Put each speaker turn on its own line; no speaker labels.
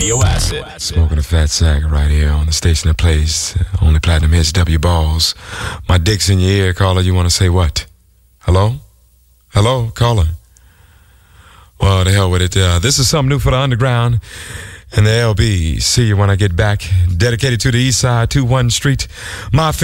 Radio Acid.
Smoking a fat sack right here on the station that plays only platinum hits, W Balls. My dick's in your ear, caller. You want to say what? Hello? Hello, caller? Well, the hell with it. This is something new for the underground and the LB. See you when I get back. Dedicated to the east side, 21 Street. My